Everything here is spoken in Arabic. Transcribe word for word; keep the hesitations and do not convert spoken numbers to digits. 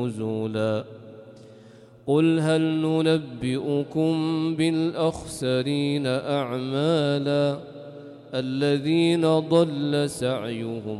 نزولا قل هل ننبئكم بالأخسرين أعمالا الذين ضل سعيهم